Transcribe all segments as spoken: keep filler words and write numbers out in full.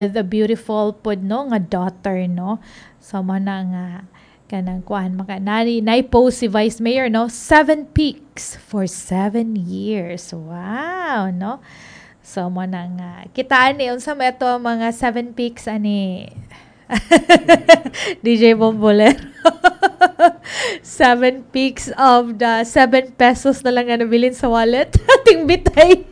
the beautiful pod no nga daughter no. So mo na nga kanang kuan maka nani na-post si Vice Mayor no, seven peaks for seven years. Wow, no? So mo na nga kitaan ni unsa mo ito mga seven peaks ani D J Bombolero. Seven peaks of the seven pesos na lang nga nabilin sa wallet. Ating bitay.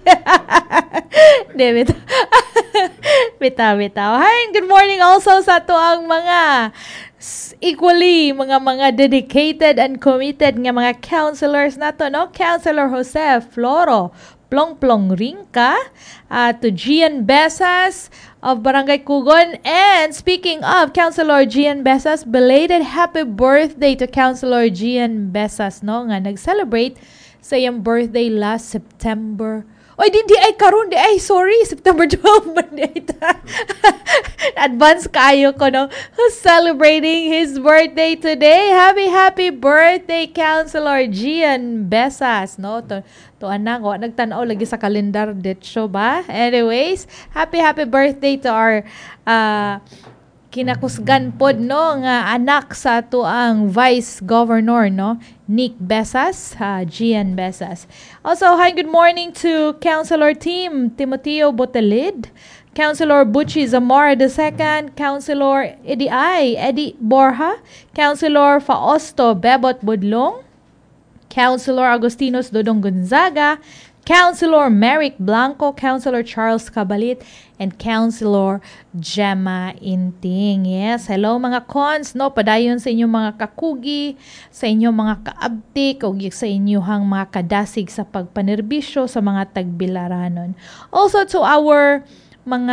Di, bitaw. Bitaw, bitaw. Hi, good morning also sa to ang mga equally, mga mga dedicated and committed nga mga counselors nato, no? Counselor Jose Floro Plong Plong Ringka, uh, to Gian Besas of Barangay Kugon. And speaking of Councilor Gian Besas, belated happy birthday to Councilor Gian Besas, no? Nga nag-celebrate sa iyang birthday last September. Oy, di, di ay karon di ay sorry, September twelfth birthday. Advance kayo ko no. Who's celebrating his birthday today? Happy happy birthday Councilor Gian Besas, no? To to anak ko nagtan-aw lagi sa kalendar det show ba. Anyways, happy happy birthday to our uh, kinakusgan pod no nga anak sa ato ang Vice Governor no, Nick Besas, uh, Gian Besas. Also, hi, good morning to Councilor Team Timoteo Botelid, Councilor Butchie Zamora the second, Councilor Eddie I, Eddie Borja, Councilor Fausto Bebot Budlong, Councilor Agostinos Dodong Gonzaga, Councilor Merrick Blanco, Councilor Charles Cabalit, and Councilor Gemma Inting. Yes, hello mga cons, no? Padayon sa inyong mga kakugi, sa inyong mga kaabtik, o sa inyong mga kadasig sa pagpanerbisyo sa mga tagbilaranon. Also to our mga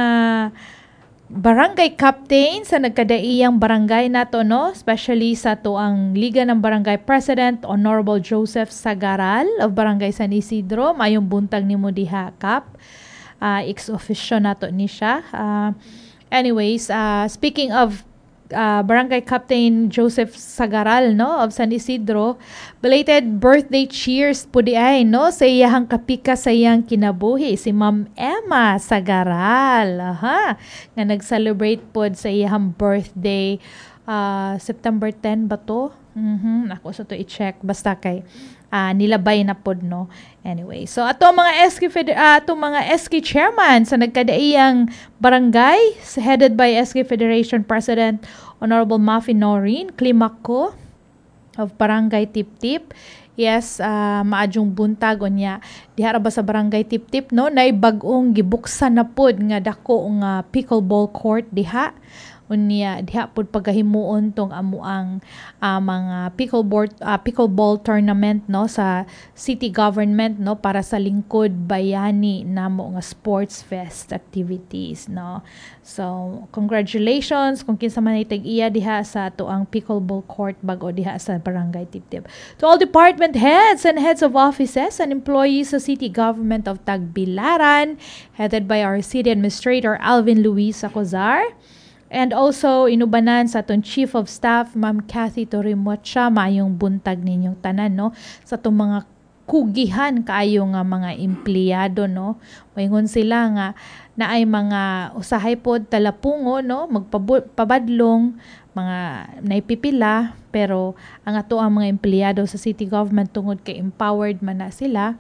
barangay captain sa nagkadaiyang barangay nato, no, especially sa to ang Liga ng Barangay President Honorable Joseph Sagaral of Barangay San Isidro. Mayong buntag nimo diha kap, uh, ex officio nato ni siya. Uh, anyways, uh, speaking of uh, Barangay Captain Joseph Sagaral, no, of San Isidro, belated birthday cheers po di ay, no, sa iyahang kapika sa iyang kinabuhi, si Ma'am Emma Sagaral. Aha, nga nag-celebrate po sa iyahang birthday uh, September tenth ba to? Mm-hmm. Ako sa to i-check basta kay uh, nilabay na pod, no. Anyway, so ato mga S K Feder- uh, ato mga S K chairman sa nagkadaiyang barangay headed by S K Federation President Honorable Mafi Norin Climaco of Barangay Tip-Tip. Yes, uh, maadjong buntag unya diha ra ba sa Barangay Tip-Tip, no, nay bag-ong gibuksan na pod nga dako nga pickleball court diha. Unya diha pod pagahimuon tong amuang uh, mga pickleball uh, pickleball tournament, no, sa city government, no, para sa lingkod bayani namo nga sports fest activities, no. So congratulations kung kinsa man itag-iya diha sa tuang pickleball court bag-o diha sa Barangay Tip-Tip. To all department heads and heads of offices and employees sa city government of Tagbilaran, headed by our city administrator Alvin Luis Acozar. And also, inubanan sa atong Chief of Staff, Ma'am Cathy Torimocha, mayong buntag ninyong tanan, no? Sa itong mga kugihan kaayo nga mga empleyado, no? Mayingon sila nga na ay mga usahay pod talapungo, no? Magpabadlong, mga naipipila, pero ang ato ang mga empleyado sa city government tungod kay empowered man na sila,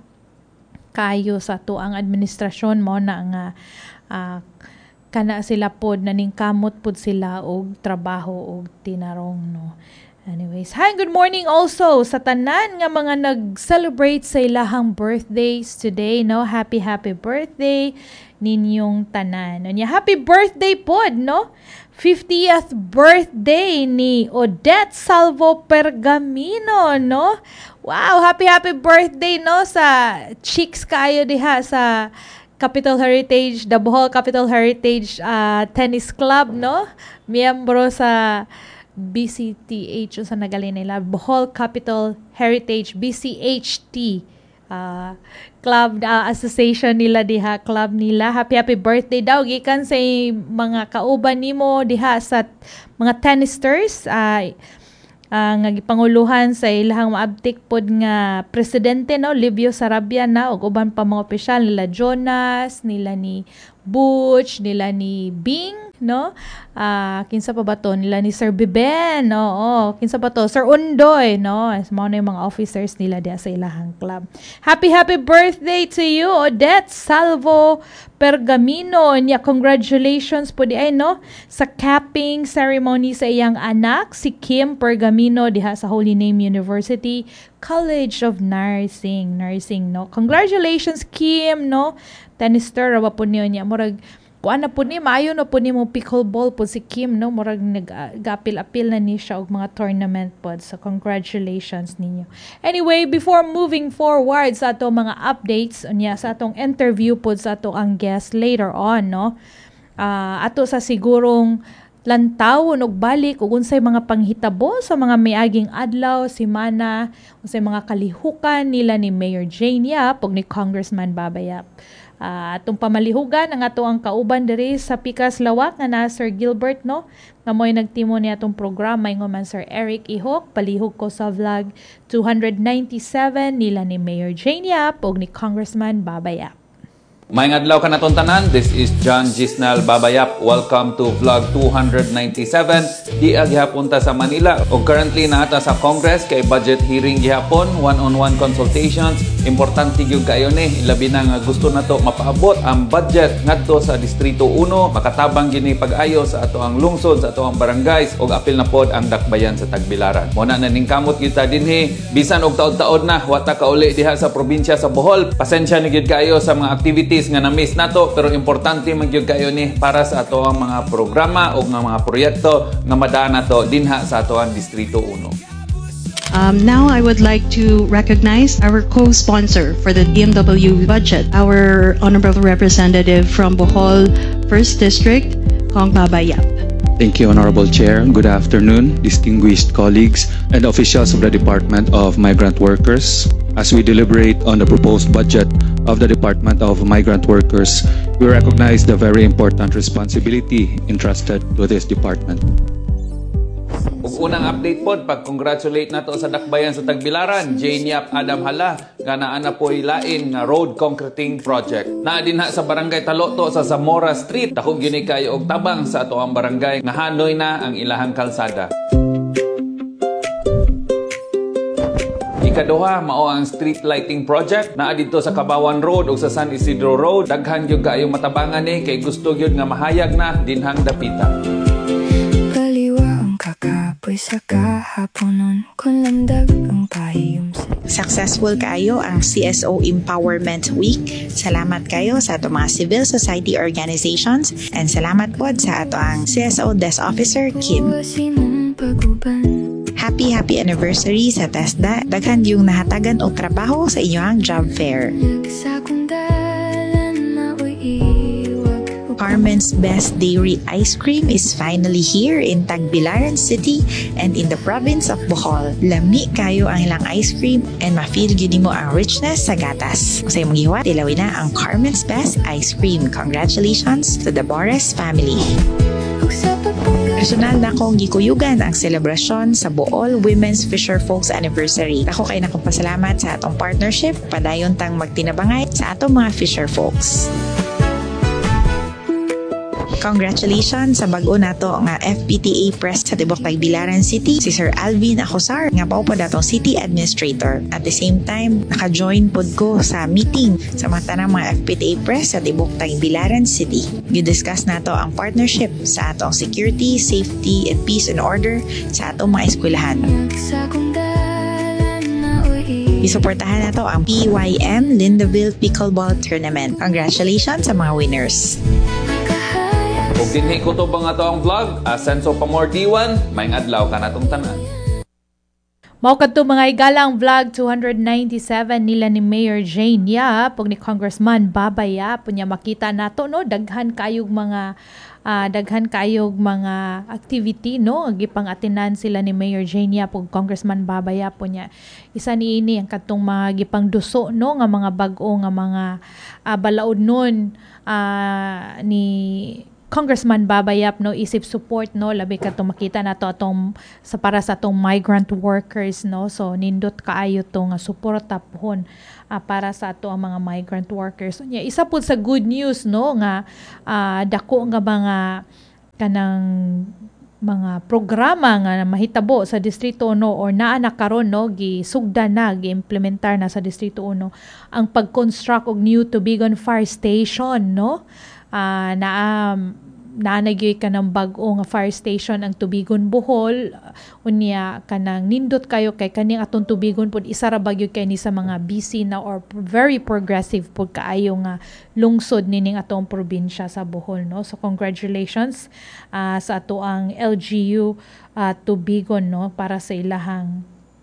kayo sa ato ang administrasyon mo na nga uh, kana sila pod naningkamot pod sila og trabaho og tinarong, no. Anyways, hi, good morning also sa tanan nga mga nag-celebrate sa ilahang birthdays today, no. Happy happy birthday ninyong tanan. Nya happy birthday pod, no. fiftieth birthday ni Odette Salvo Pergamino, no. Wow, happy happy birthday, no, sa chicks kayo diha sa Capital Heritage, the Bohol Capital Heritage uh, Tennis Club, no? Miyembro sa B C T H, o sa nagalin nila, Bohol Capital Heritage, B C H T uh, Club, uh, association nila diha, club nila. Happy happy birthday daw gikan sa mga kauban nimo diha sa mga tennisters. Uh, Uh, nga gipanguluhan sa ilahang maabtik pod nga presidente, no, Livio Sarabia na ug uban pa mga opisyal nila Jonas, nila ni Butch, nila ni Bing, no? Ah, kinsa pa ba to nila ni Sir Biben? Oo, kinsa pa to? Sir Undoy, no? As mo na yung mga officers nila diya sa ilahang club. Happy happy birthday to you, Odette Salvo Pergamino. Nya congratulations po di ay no sa capping ceremony sa iyang anak si Kim Pergamino diha sa Holy Name University College of Nursing. Nursing, no? Congratulations Kim, no? Tennister rawa po niyo niya murag kuan na po ni maayo na po ni mo pickleball po si Kim, no? Murag nag-apil-apil na ni siya og mga tournament po. So congratulations ninyo. Anyway, before moving forward sa ato mga updates unya sa atong interview po sa ato ang guest later on, no? Uh, ato sa sigurong lantawon og balik ug unsay mga panghitabo sa mga miaging adlaw, semana, unsay mga kalihukan nila ni Mayor Jane Yap ug ni Congressman Baba Yap. Uh, atong pamalihugan ang ato ang kauban diri sa Pikas Lawak nga na Sir Gilbert, no? Nga mo'y nagtimo ni atong programa ingon man Sir Eric Ihok, palihog ko sa vlog two ninety-seven nila ni Mayor Jane Yap ug ni Congressman Baba Yap. Maayong adlaw ka naton tanan. This is John Gisnal Babayap. Welcome to vlog two ninety-seven. Di gihapon ta sa Manila o currently naata sa Congress kay budget hearing gihapon, one-on-one consultations. Importante gyud kayo ni labi na nga gusto nato mapaabot ang budget ngadto sa Distrito one, makatabang gini pag-ayo sa ato ang lungsod, sa ato ang barangays ug apil na pod ang dakbayan sa Tagbilaran. Mo na naningkamot kita dinhi bisan og taod-taod na wata ka uli diha sa probinsya sa Bohol. Pasensya ni gyud kayo sa mga activities nga na-miss nato pero importante magyud kayo ni para sa ato ang mga programa o nga mga proyekto nga madaan nato dinha sa ato ang Distrito one. Um, now I would like to recognize our co-sponsor for the D M W budget, our Honorable Representative from Bohol First District, Kong Baba Yap. Thank you, Honorable Chair. Good afternoon, distinguished colleagues and officials of the Department of Migrant Workers. As we deliberate on the proposed budget of the Department of Migrant Workers, we recognize the very important responsibility entrusted to this department. Ug unang update pod pag-congratulate nato sa dakbayan sa Tagbilaran, Jane Yap Adam Hala nga naa na po'y lain nga road concreting project. Naa dinha sa barangay Taloto sa Zamora Street. Dako gyud kayo og tabang sa ato ang barangay nga hanoy na ang ilahang kalsada. Ikaduha mao ang street lighting project naa didto sa Kabawan Road ug sa San Isidro Road. Daghan gyud kaayo matabangan ni kay gusto gyud nga mahayag na dinhang dapita. Sa kahaponon kung landag ang pahiyom. Successful kayo ang C S O Empowerment Week. Salamat kayo sa ato mga civil society organizations and salamat po sa ato ang C S O Desk Officer Kim. Happy happy anniversary sa TESDA. Daghan yung nahatagan og trabaho sa inyong job fair. Carmen's Best Dairy Ice Cream is finally here in Tagbilaran City and in the province of Bohol. Lami kayo ang ilang ice cream and ma-feel gyud mo ang richness sa gatas. Sa imong giwat, tilawin na ang Carmen's Best Ice Cream. Congratulations to the Bores family. Personal na akong gikuyugan ang selebrasyon sa Bohol Women's Fisher Folks Anniversary. Ako kay nakong pasalamat sa atong partnership, padayon tang magtinabangay sa atong mga Fisher Folks. Congratulations sa bag-o nato nga F P T A Press sa Tibok Tagbilaran City, si Sir Alvin Acosar nga pao pa datong City Administrator. At the same time, naka-join pod ko sa meeting sa mga tanang mga F P T A Press sa Tibok Tagbilaran City. Gidiscuss nato ang partnership sa atong security, safety, and peace and order sa atong mga eskwelahan. Isuportahan nato ang P Y M Lindaville Pickleball Tournament. Congratulations sa mga winners. Ug dinhi ko to bang ato ang vlog, Asenso Pamor D one, maayong adlaw ka natong tanan. Mao kadto mga igalang vlog two ninety-seven nila ni Mayor Jane Yap ug ni Congressman Baba Yap. Punya makita nato no daghan kayog mga uh, daghan kayog mga activity no gipang-atinan sila ni Mayor Jane Yap ug Congressman Baba Yap. Punya isa niini ang kadtong mga gipang duso no nga mga bag-o nga mga uh, balaod nun uh, ni Congressman Baba Yap no isip support no labi ka to makita nato atong sa para sa atong migrant workers no, so nindot kaayo to nga suporta pohon uh, para sa ato ang mga migrant workers. Nya isa pud sa good news no nga uh, dako nga mga kanang mga programa nga mahitabo sa Distrito one or naa na karon no gisugdan na gi-implementar na sa Distrito one ang pag-construct og new Tubigon Fire Station no uh, na um, naanagyoy ka ng bag-o nga fire station ang Tubigon Bohol unya kanang nindot kayo kay kaning atong Tubigon pud isa ra bagyo kay ni sa mga busy na or very progressive pud kaayo nga lungsod nining atong probinsya sa Bohol no. So congratulations uh, sa ato ang L G U uh, Tubigon no para sa ilahang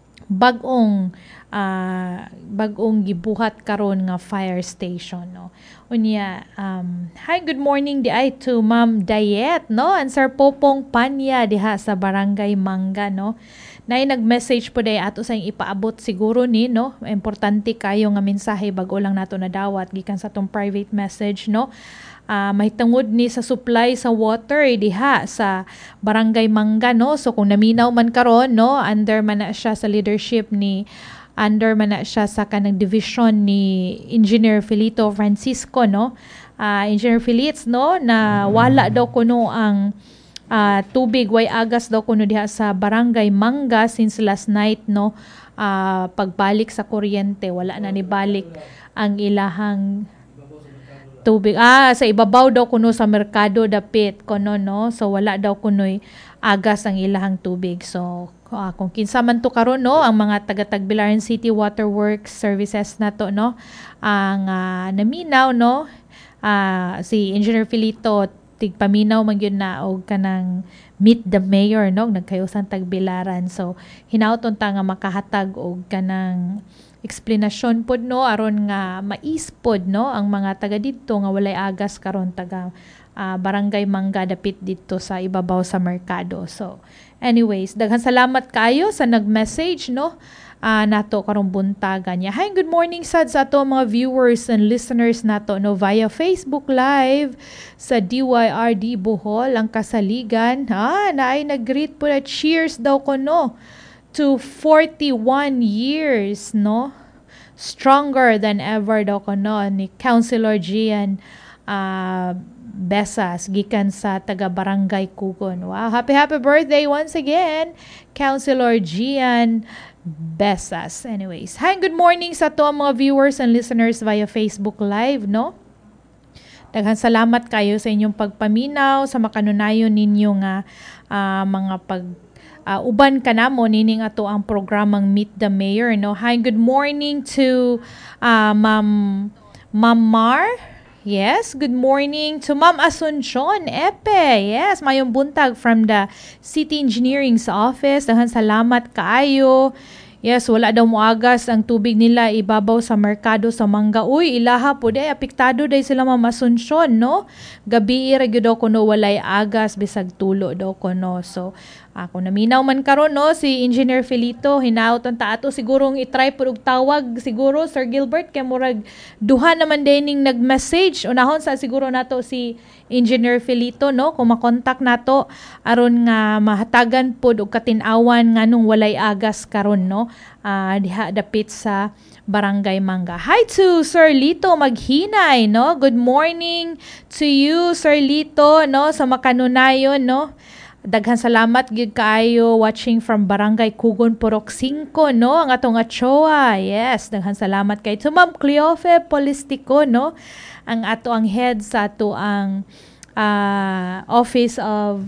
bag-ong uh, bag-ong gibuhat karon nga fire station no. Unya um hi good morning di ay to Ma'am Dayet no and Sir Popong Panya diha sa Barangay Manga no. Nay nag-message po day ato sa ipaabot siguro ni no. Importante kayo nga mensahe bag-o lang nato nadawat gikan sa tong private message no. Uh, may tungod ni sa supply sa water eh, diha sa Barangay Manga no. So kung naminaw man karon no under man na siya sa leadership ni under man na siya sa kanang division ni Engineer Felito Francisco no. Uh, Engineer Felix no na wala daw kuno ang uh, tubig way agas daw kuno diha sa Barangay Manga since last night no. Uh, pagbalik sa kuryente wala na ni balik ang ilahang tubig. Ah, sa ibabaw daw kuno sa merkado dapit kuno no. So wala daw kunoy agas ang ilahang tubig. So uh, kung kinsa man to karon no ang mga taga Tagbilaran City Water Works Services nato no ang uh, naminaw no uh, si Engineer Felito tigpaminaw man gyud na og kanang meet the mayor no nagkayusan Tagbilaran. So hinaut-on ta nga makahatag og kanang explanation pod no aron nga maispod no ang mga taga didto nga walay agas karon taga uh, Barangay Manga dapit didto sa ibabaw sa merkado. So anyways, daghan salamat kayo sa nag-message no uh, nato karong buntagan niya. Hi, good morning sad sa ato mga viewers and listeners nato no via Facebook Live sa D Y R D Bohol ang kasaligan. Ah, naay nag-greet po na cheers daw ko no to forty-one years no stronger than ever daw ko no ni Councilor Gian uh, Besas gikan sa taga Barangay Kugon. Wow, happy happy birthday once again Councilor Gian Besas. Anyways, hi good morning sa to mga viewers and listeners via Facebook Live no. Daghan salamat kayo sa inyong pagpaminaw sa makanunayon ninyo nga uh, mga pag Uh, uban ka na mo nining ato ang programang Meet the Mayor no. Hi good morning to uh, Ma'am Ma'am Mar. Yes, good morning to Ma'am Asuncion Epe. Yes, mayong buntag from the City Engineering's office. Dahan salamat kaayo. Yes, wala daw moagas ang tubig nila ibabaw sa merkado sa Manga. Uy, ilaha po day, apektado day sila Ma'am Asuncion, no? Gabi ra gyud daw kuno walay agas bisag tulo daw kuno. So, ako naminaw man karon no si Engineer Felito hinaut ang taato sigurong i-try pud og tawag siguro Sir Gilbert kay murag duha naman dining nag-message unahon sa siguro nato si Engineer Felito no kung makontak nato aron nga mahatagan pud og katin-awan nganong walay agas karon no uh, diha dapit sa Barangay Manga. Hi to Sir Lito Maghinay no. Good morning to you Sir Lito no sa makanunayon no. Daghan salamat gid kaayo watching from Barangay Kugon Purok five no ang atong Achoa. Yes, daghan salamat kay to Ma'am Cleofe Polistico no ang ato ang head sa ato ang uh, Office of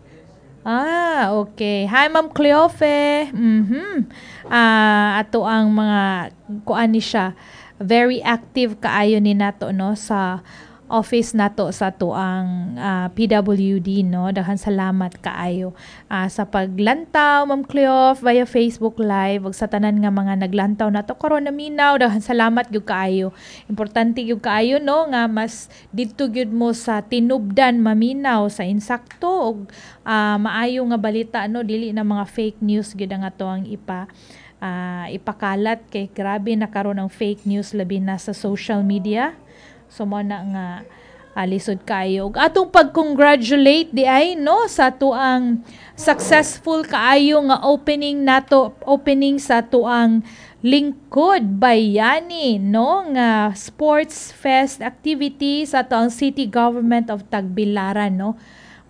Ah, okay. Hi Ma'am Cleofe. Mhm. Ah, ato ang mga kuan ni siya. Very active kaayo ni nato no sa office nato sa tuang uh, P W D no. Dahan salamat kaayo uh, sa paglantaw Ma'am Cleof via Facebook Live ug sa tanan nga mga naglantaw nato karon naminaw. Dahan salamat gyud kaayo. Importante gyud kaayo no nga mas didto gyud mo sa tinubdan maminaw sa insakto ug uh, maayo nga balita no dili na mga fake news gyud ang ato ang ipa uh, ipakalat kay grabe na karon ang fake news labi na sa social media. So mo na nga uh, lisod kayo. Atong pag-congratulate di ay no sa tuang successful kaayo nga opening nato opening sa tuang Lingkod Bayani no nga sports fest activity sa tuang City Government of Tagbilaran no.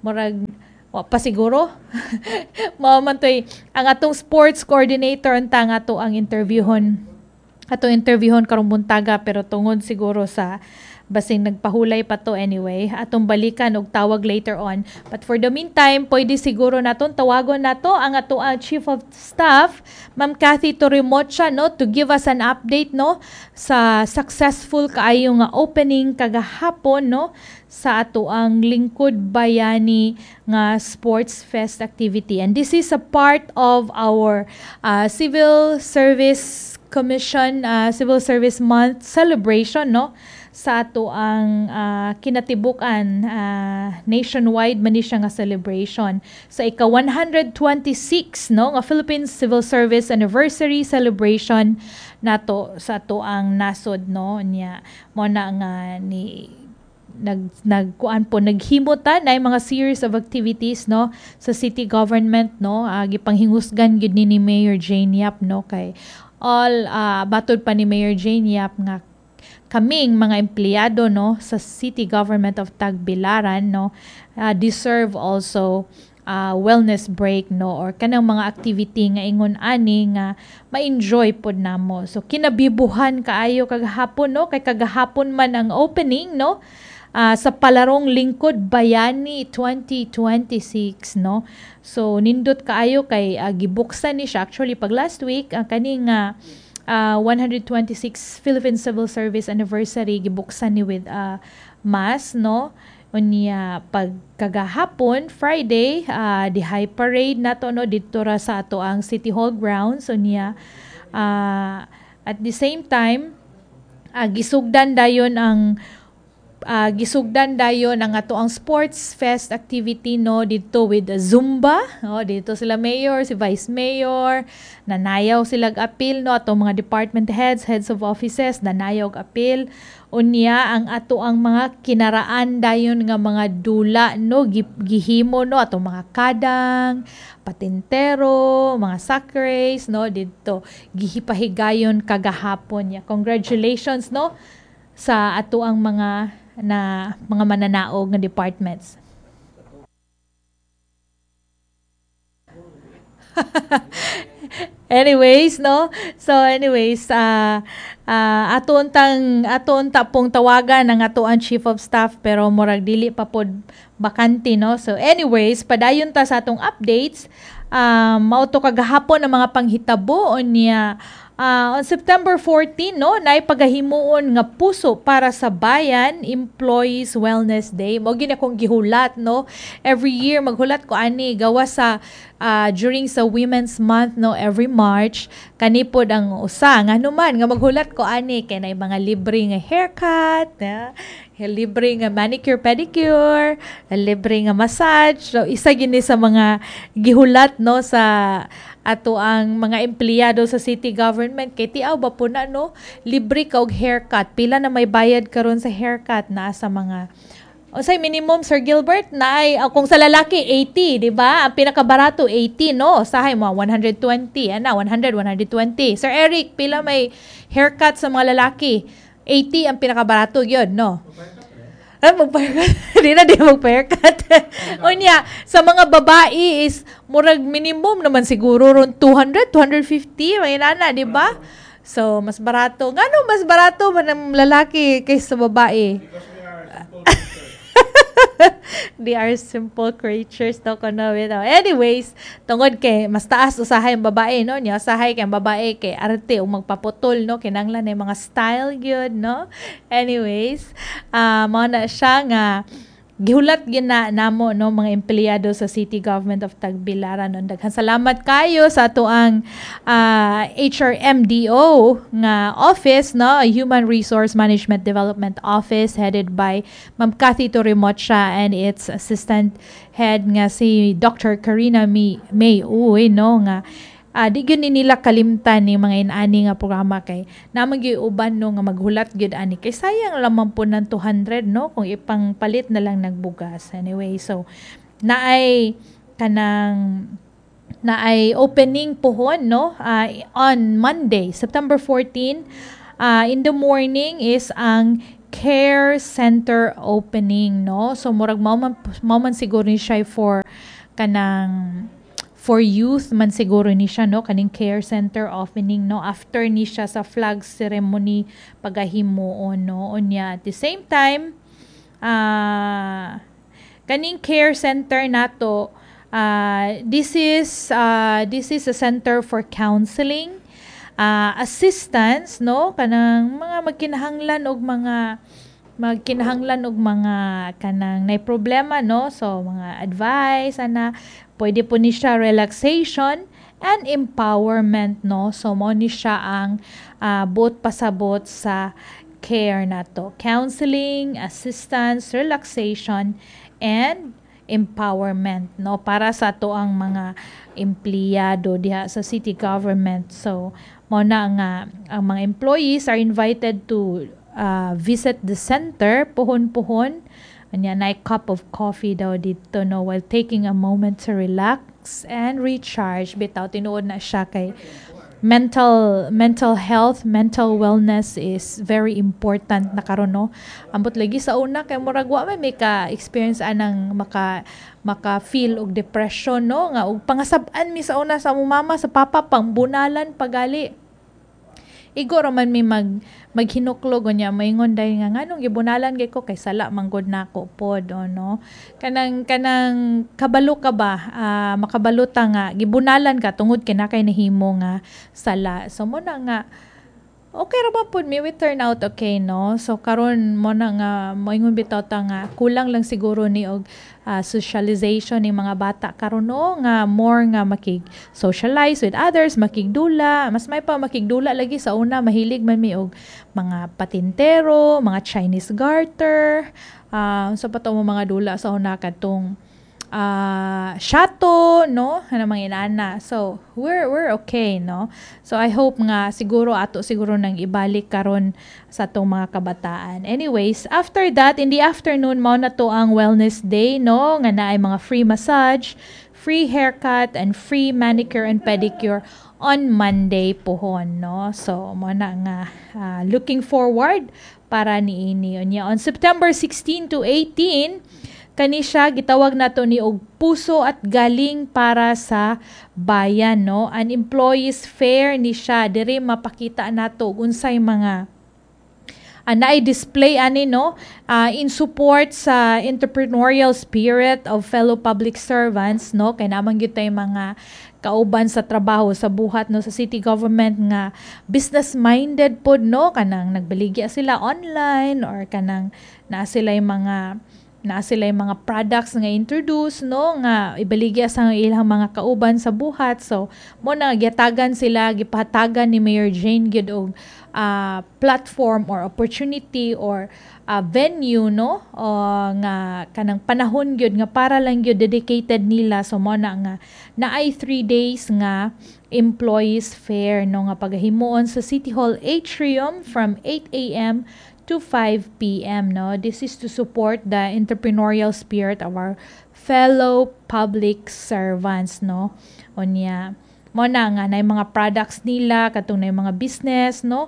murag wa pa siguro mao man toy ang atong sports coordinator unta nga ato ang interviewon ato interviewon karong buntaga, pero tungod siguro sa basing nagpahulay pa to anyway, atong balikan og tawag later on. But for the meantime, pwede siguro naton tawagon nato ang ato ang Chief of Staff, Ma'am Cathy Torimocha, no, to give us an update, no, sa successful kaayo nga opening kagahapon, no, sa ato ang Lingkod Bayani nga Sports Fest activity. And this is a part of our uh, Civil Service Commission uh, Civil Service Month celebration, no, sa ato ang uh, kinatibukan uh, nationwide man ni siya nga celebration sa ika one hundred twenty-six, no, nga Philippine Civil Service Anniversary celebration nato sa ato ang nasod, no, niya mo na nga ni nag nagkuan po naghimutan ay mga series of activities, no, sa city government, no, uh, gipanghingusgan gid ni, ni Mayor Jane Yap, no, kay all uh, batod pa ni Mayor Jane Yap nga kaming mga empleyado, no, sa city government of Tagbilaran, no, uh, deserve also uh, wellness break, no, or kanang mga activity nga ingon ani nga ma-enjoy pod namo. So kinabibuhan kaayo kagahapon, no, kay kagahapon man ang opening, no, uh, sa Palarong Lingkod Bayani twenty twenty-six, no. So nindot kaayo kay uh, gibuksan ni siya actually pag last week ang uh, kaning uh, uh, one hundred twenty-six Philippine Civil Service Anniversary gibuksan ni with uh, mass, no. Unya pag kagahapon Friday uh, di high parade nato, no, dito ra sa ato ang City Hall grounds. Unya uh, at the same time uh, gisugdan dayon ang Uh, gisugdan dayon ang ato ang sports fest activity, no, dito with uh, Zumba, no, dito sila mayor, si vice mayor, nanayaw sila appeal, no, ato mga department heads, heads of offices, nanayaw appeal. Unya ang ato ang mga kinaraan dayon nga mga dula, no, gihimo, no, ato mga kadang, patintero, mga sack race, no, dito gihipahigayon kagahapon. Yeah. Congratulations, no, sa ato ang mga na mga mananaog nga departments. Anyways, no? So anyways, uh, uh, aton tang aton ta pong tawagan ng ato ang Chief of Staff pero murag dili pa pod bakante, no? So anyways, padayon ta sa atong updates. Um, mao to kagahapon ang mga panghitabo niya. Uh, on September fourteenth, no, naay pagahimuon nga puso para sa bayan Employees Wellness Day. Mao gina kong gihulat, no. Every year maghulat ko ani gawa sa uh, during sa Women's Month, no, every March kanipod ang usa nga numan nga maghulat ko ani kay nay mga libre nga haircut, yeah? Libre nga manicure pedicure, libre nga massage. So isa gini sa mga gihulat, no, sa ato ang mga empleyado sa city government kay tiaw ba po na, no, libre ka og haircut, pila na may bayad karon sa haircut na sa mga o say minimum, Sir Gilbert, na ay uh, kung sa lalaki eighty, di ba, ang pinakabarato eighty, no, sahay mo one hundred twenty, ana one hundred, one hundred twenty. Sir Eric, pila may haircut sa mga lalaki? eighty ang pinakabarato yun, no. Ah, magpa-haircut. Hindi na di magpa-haircut. O niya, sa mga babae is, murag minimum naman siguro ron two hundred, two fifty, may nana, di ba? So, mas barato. Ngano mas barato man ang lalaki kaysa sa babae? They are simple creatures daw ko na. Anyways, tungod kay mas taas usahay ang babae, no, niya usahay kay ang babae kay arte o magpaputol, no, kinanglan ay mga style good, no. Anyways, uh, mao na siya nga gihulat gina namo, no, mga empleyado sa City Government of Tagbilaran. No, daghan salamat kayo sa ato ang uh, H R M D O nga office, no, Human Resource Management Development Office headed by Ma'am Cathy Torimocha and its assistant head nga si Doctor Karina May, May Uy, no, nga Uh, di gyud nila kalimtan ni mga inani nga programa kay namang giuban, no, nga maghulat gyud ani kay sayang lamang po ng two hundred, no, kung ipangpalit na lang nagbugas. Anyway, so naay kanang naay opening pohon, no, uh, on Monday September fourteenth, uh, in the morning is ang care center opening, no? So murag mao man mao man siguro ni siya for kanang for youth man siguro ni siya, no, kaning care center opening, no, after ni siya sa flag ceremony pagahimuon, no, unya. At the same time, uh, kaning care center nato, uh, this is uh, this is a center for counseling, uh, assistance, no, kanang mga magkinahanglan og mga magkinahanglan og mga kanang nay problema, no, so mga advice ana. Pwede po ni siya relaxation and empowerment, no? So, mo ni siya ang uh, both pasabot sa care na to. Counseling, assistance, relaxation, and empowerment, no? Para sa to ang mga empleyado diha sa city government. So, mo na nga ang mga employees are invited to uh, visit the center, puhon-puhon. Anya na cup of coffee daw dito, no, while taking a moment to relax and recharge. Bitaw tinuod na siya kay mental mental health, mental wellness is very important na karon, no. Ambot lagi sa una kay murag wa may ka experience anang maka maka feel og depression, no, nga og pangasab-an mi sa una sa mama sa papa pangbunalan pagali. Igoro man may mag maghinuklog nya maingon dai nga nganong gibunalan kay ko kay sala manggod nako pod, o, no, kanang kanang kabalo ka ba, uh, makabalota nga gibunalan ka tungod kay nakay nahimo nga sala. So mo na nga okay ra ba pud mi, we turn out okay, no. So karon mo na nga moingon bitaw ta nga kulang lang siguro ni og uh, socialization ni mga bata karon, no, nga more nga makig socialize with others, makigdula, mas may pa makigdula lagi sa una mahilig man mi og mga patintero, mga Chinese garter, uh, so pato mo mga dula sa una kadtong uh, shato, no, ana mga inana. So we're we're okay, no. So I hope nga siguro ato siguro nang ibalik karon sa tong mga kabataan. Anyways, after that in the afternoon mao na to ang wellness day, no, nga naay mga free massage, free haircut, and free manicure and pedicure on Monday pohon, no. So mo na nga uh, looking forward para niini unya on September sixteen to eighteen. Kani siya gitawag nato ni og puso at galing para sa bayan, no. An employees fair ni siya diri mapakita nato unsay mga uh, naay display ani, no, uh, in support sa entrepreneurial spirit of fellow public servants, no, kay naman gyud tay mga kauban sa trabaho sa buhat, no, sa city government nga business minded pod, no, kanang nagbaligya sila online or kanang naa sila mga na sila yung mga products nga introduce, no, nga ibaligya sa ilang mga kauban sa buhat. So mo na giyatagan sila, gipahatagan ni Mayor Jane gyud og uh, platform or opportunity or uh, venue, no, o nga kanang panahon gyud nga para lang gyud dedicated nila. So mo na nga naay three days nga employees fair, no, nga pagahimuon sa City Hall atrium from eight a.m. to five p.m. no. This is to support the entrepreneurial spirit of our fellow public servants, no. Onya mo na nga na mga products nila katong na mga business, no.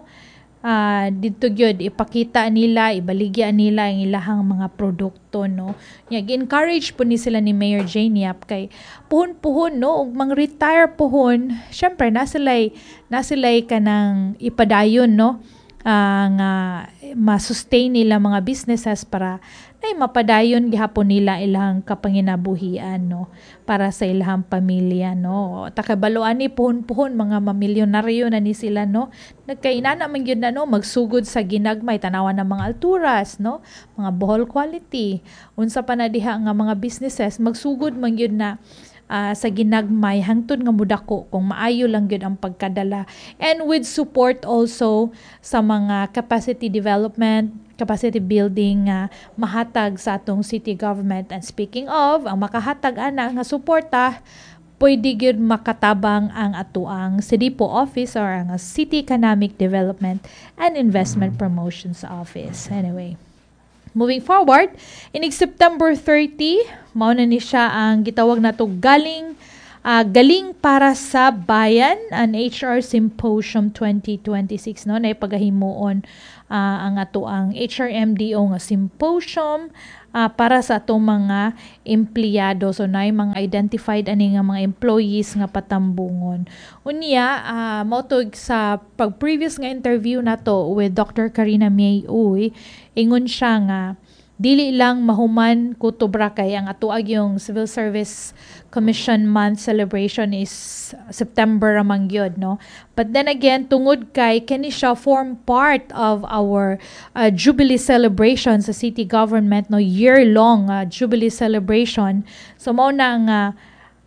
Uh, dito gyud ipakita nila, ibaligya nila ang ilahang mga produkto, no. Nya gi-encourage po ni sila ni Mayor Jane Yap kay puhon-puhon, no, ug mang retire puhon, syempre na sila'y na sila'y kanang ipadayon, no. Uh, nga ma-sustain nila mga businesses para ay mapadayon gihapon nila ilang kapanginabuhian, no, para sa ilang pamilya, no. Takabaloan ni puhon-puhon mga mamilyonaryo na ni sila, no. Nagkainana man gyud na, no, magsugod sa ginagmay tanawan ng mga alturas, no, mga Bohol quality unsa pa na diha nga mga businesses magsugod man gyud na Uh, sa ginagmay hangtod nga mudako kung maayo lang gyud ang pagkadala, and with support also sa mga capacity development, capacity building nga uh, mahatag sa atong city government. And speaking of ang makahatag ana nga suporta, pwede gyud makatabang ang atuang C D P O office or ang City Economic Development and Investment Promotions Office. Anyway, moving forward, in September thirtieth, mao na ni siya ang gitawag nato galing uh, galing para sa bayan, an H R Symposium twenty twenty-six, no, na ipagahimuon uh, ang ato ang H R M D O nga symposium uh, para sa atong mga empleyado. So na mga identified ani nga mga employees nga patambungon. Unya, uh, mautog sa pag previous nga interview nato with Doctor Karina May Uy, ingon siya nga dili lang mahuman kutubra kay ang atuag yung Civil Service Commission Month celebration is September ramang gyud, no, but then again tungod kay kani siya form part of our uh, Jubilee celebration sa city government, no, year long uh, Jubilee celebration. So mao na nga uh,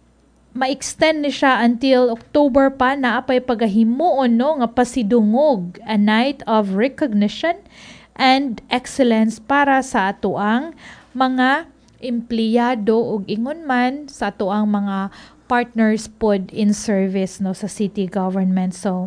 ma-extend ni siya until October pa na apay pagahimuon, no, nga pasidungog, a night of recognition and excellence para sa atuang mga empleyado ug ingon man sa atuang mga partners pod in service, no, sa city government. So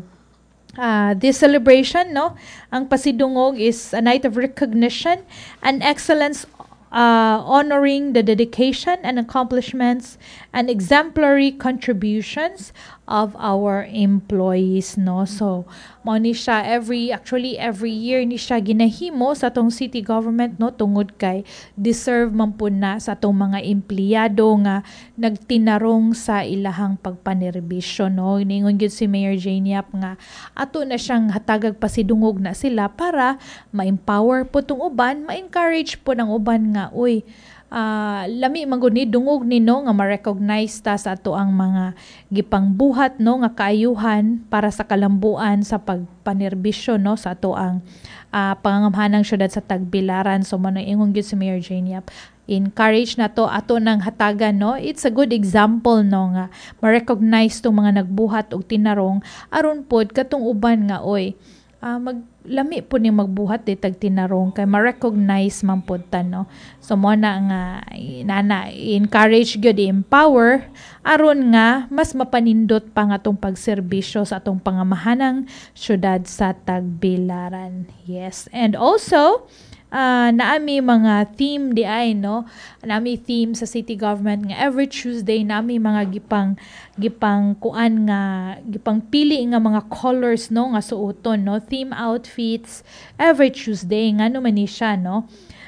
uh, this celebration, no, ang pasidungog is a night of recognition and excellence, uh, honoring the dedication and accomplishments and exemplary contributions of our employees, no. So mao ni siya every actually every year ni siya ginahimo sa atong city government, no, tungod kay deserve man pud na sa atong mga empleyado nga nagtinarong sa ilahang pagpanerbisyo, no. Ningon gyud si Mayor Jane Yap nga ato na siyang hatagag pasidungog na sila para ma-empower po tong uban, ma-encourage po ng uban nga uy, Uh, lami maguni dungog ni, no, nga ma-recognize ta sa ato ang mga gipangbuhat, no, nga kaayuhan para sa kalambuan sa pagpanerbisyo, no, sa ato ang uh, pangangamhanang syudad sa Tagbilaran. So mano ingon gyud si Mayor Jane Yap, encourage na to ato nang hatagan, no. It's a good example, no, nga ma-recognize tong mga nagbuhat og tinarong aron pod katong uban nga oy uh, mag lami po ni magbuhat di tag tinarong kay ma-recognize man po ta, no. So mo na nga nana encourage gyud, empower aron nga mas mapanindot pa nga tong pagserbisyo sa atong pangamahanang syudad sa Tagbilaran. Yes, and also Uh, naami mga theme di ay, no, naami theme sa city government nga every Tuesday nami mga gipang gipang kuan nga gipang pili nga mga colors, no, nga suoton, no, theme outfits every Tuesday nga naman ni siya, no.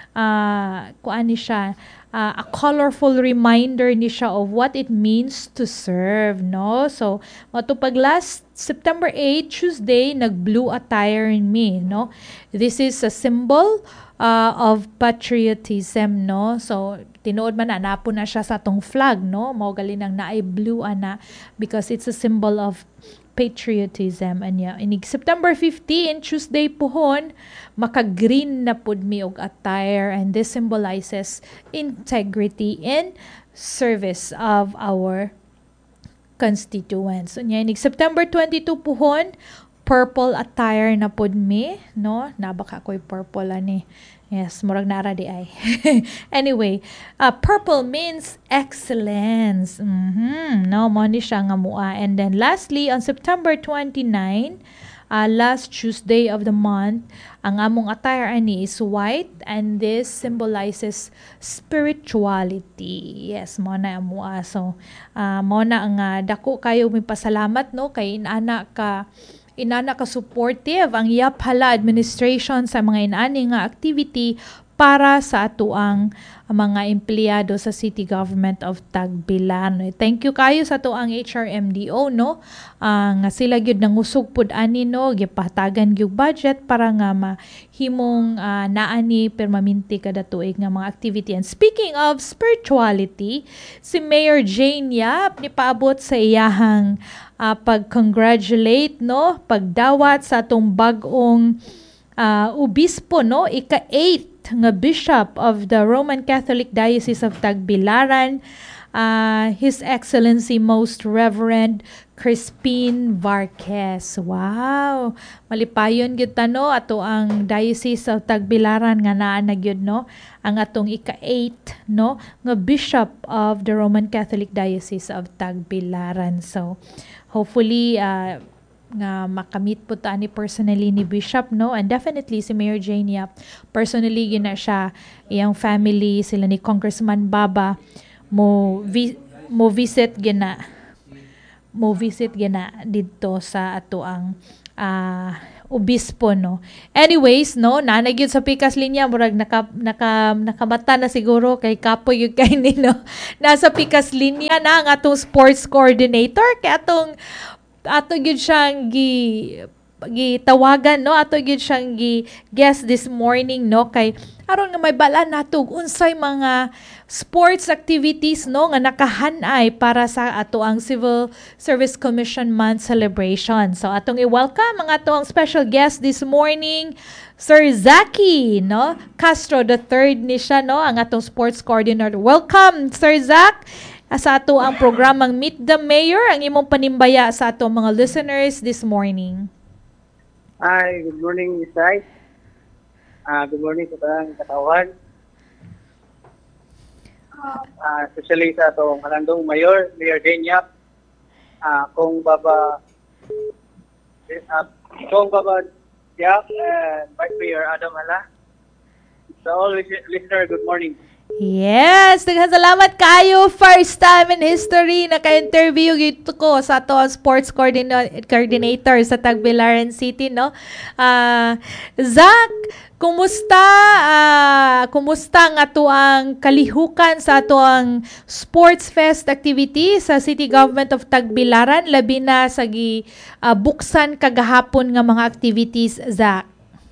Uh, kuan ni siya uh, a colorful reminder ni siya of what it means to serve, no. So matupag last September eighth Tuesday nag blue attire in me, no. This is a symbol Uh, of patriotism, no. So tinuod man na napo na siya sa tong flag, no, mao gali nang naay blue ana because it's a symbol of patriotism. Anya inig September fifteenth Tuesday pohon maka-green na pud mi og attire, and this symbolizes integrity in service of our constituents. Anya inig September twenty-second pohon purple attire na pod mi, no, nabaka ko'y purple ani. Yes, murag nara di ay. Anyway, uh, purple means excellence. Mm-hmm. No, mo ni siya nga mua. And then lastly, on September twenty-ninth, uh, last Tuesday of the month, ang among attire ani is white, and this symbolizes spirituality. Yes, mo na mua. So, uh, mo na ang uh, dako kayo may pasalamat, no, kay inana ka inana ka supportive ang Yaphala administration sa mga inani nga activity para sa atuang mga empleyado sa City Government of Tagbilaran. Thank you kayo sa atuang H R M D O, no, uh, nga sila gyud nangusog pud ani, no, gipahatagan gyud budget para nga mahimong uh, naani permanente kada tuig nga mga activity. And speaking of spirituality, si Mayor Jane Yap ni paabot sa iyahang uh, pag-congratulate, no, pagdawat sa atong bag-ong uh, obispo, no, ika-eight nga Bishop of the Roman Catholic Diocese of Tagbilaran, uh, His Excellency Most Reverend Crispin Varquez. Wow! Malipayon gyud ta, no, ato ang Diocese of Tagbilaran nga naa na gyud, no, ang atong ika-eight, no, nga Bishop of the Roman Catholic Diocese of Tagbilaran. So hopefully uh, nga makamit po ta ni personally ni Bishop, no, and definitely si Mayor Jane Yap personally yun na siya, iyang family, sila ni Congressman Baba mo vi, mo visit gina mo visit gina didto sa ato ang ah, obispo, no. Anyways, no, nanay gyud sa pikas linya murag naka, naka nakamata na siguro kay kapoy gyud kay ni, no. Nasa pikas linya na ang atong sports coordinator kay atong ato gyud siyang gi gitawagan, no, ato gyud siyang gi guest this morning, no, kay aron nga may bala nato unsay mga sports activities, no, nga nakahanay para sa ato ang Civil Service Commission Month celebration. So atong i-welcome ang atong special guest this morning, Sir Zaki, no, Castro the third ni siya, no, ang atong sports coordinator. Welcome, Sir Zak, sa ato ang programang Meet the Mayor, ang imong panimbaya sa ato mga listeners this morning. Hi, good morning, Miss Rice. Uh, good morning sa tanang katawan. Uh, uh, especially sa itong Kalandong Mayor, Mayor Denyap. Uh, kung baba, uh, kung baba Diak, and Vice Mayor Adam Hala. So all listener, good morning. Yes, daghang salamat kayo. First time in history naka-interview gito ko sa ato ang sports coordinator, coordinator sa Tagbilaran City, no. Uh, Zak, kumusta uh, kumusta ang ato ang kalihukan sa ato ang Sports Fest activity sa City Government of Tagbilaran, labi na sa gi uh, buksan kagahapon nga mga activities, Zak?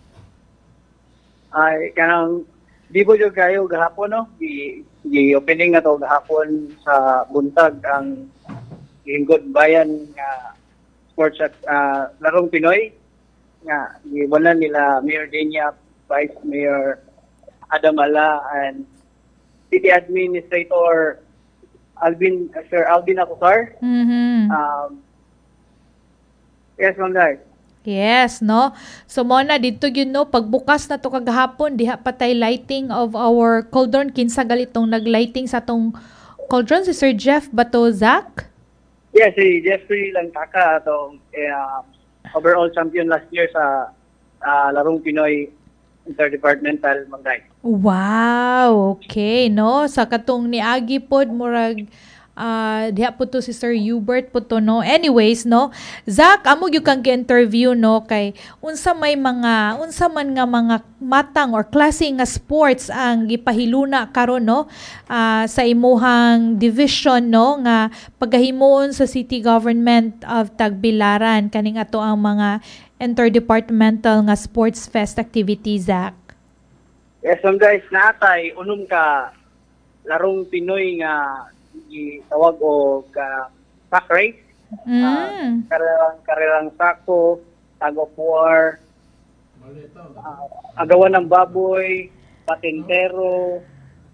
Ay, kanang di po yung kayo gahapon, no? Di, di opening na to gahapon sa buntag ang Lingkod Bayan nga sports at uh, larong Pinoy nga gibunan nila Mayor Denyap, Vice Mayor Adam Ala, and City Administrator Alvin, Sir Alvin Acosar. Mm-hmm. Um, yes, ma'am, guys. Yes, no? So, mo na, dito yun, no? Pagbukas na to kagahapon, diha patay lighting of our cauldron. Kinsa galitong nag-lighting sa tong cauldron? Si Sir Jeff Bato, Zak? Yes, si Jeffrey Langkaka, itong uh, overall champion last year sa uh, larong Pinoy Interdepartmental Mangay. Wow, okay, no? Sa katong niagi pod, murag Uh, diha po to si Sir Hubert po to, no. Anyways, no, Zak, amo gyud kang interview, no, kay unsa may mga unsa man nga mga matang or klase nga sports ang gipahiluna karon, no, uh, sa imuhang division, no, nga pagahimuon sa City Government of Tagbilaran kaning ato ang mga interdepartmental nga sports fest activities, Zak. Yes, ma'am, guys, natay unom ka larong Pinoy nga tawag o ka sack race, mm. uh, karerang karerang sako, tag of war, uh, agawan ng baboy, patintero,